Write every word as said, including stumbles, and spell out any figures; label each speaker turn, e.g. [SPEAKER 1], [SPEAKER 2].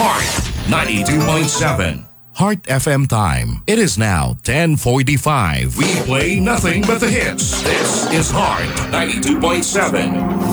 [SPEAKER 1] Heart ninety-two point seven. Heart F M time. It is now ten forty-five. We play nothing but the hits. This is Heart ninety-two point seven.